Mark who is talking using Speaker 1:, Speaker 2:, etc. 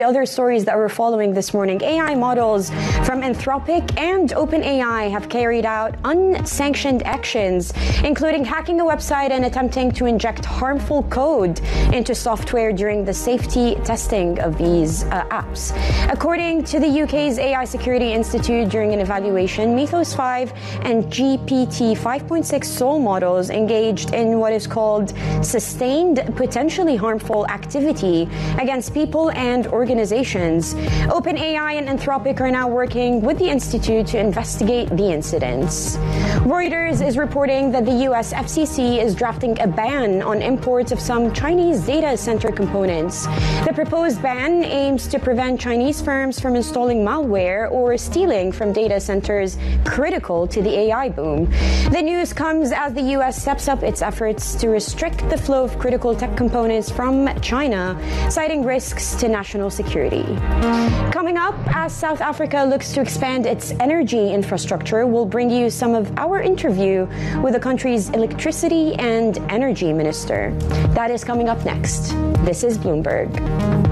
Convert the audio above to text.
Speaker 1: Other stories that we're following this morning, AI models from Anthropic and OpenAI have carried out unsanctioned actions, including hacking a website and attempting to inject harmful code into software during the safety testing of these apps. According to the UK's AI Security Institute, during an evaluation, Mythos 5 and GPT 5.6 Sol models engaged in what is called sustained, potentially harmful activity against people and organizations. OpenAI and Anthropic are now working with the Institute to investigate the incidents. Reuters is reporting that the US FCC is drafting a ban on imports of some Chinese data center components. The proposed ban aims to prevent Chinese firms from installing malware or stealing from data centers critical to the AI boom. The news comes as the US steps up its efforts to restrict the flow of critical tech components from China, citing risks to national security. Coming up, as South Africa looks to expand its energy infrastructure, we'll bring you some of our interview with the country's electricity and energy minister. That is coming up next. This is Bloomberg.